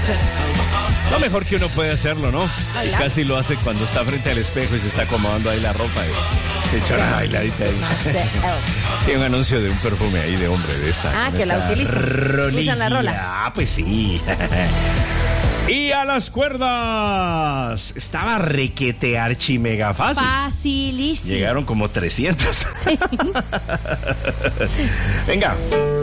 Lo mejor que uno puede hacerlo, ¿no? Y casi lo hace cuando está frente al espejo y se está acomodando ahí la ropa y se echa una bailadita ahí. Sí, un anuncio de un perfume ahí de hombre de esta. Ah, que la utilizan. Usan la rola. Ah, pues sí. Y a las cuerdas. Estaba requete archi mega fácil. Facilísimo. Llegaron como 300. Sí. Venga.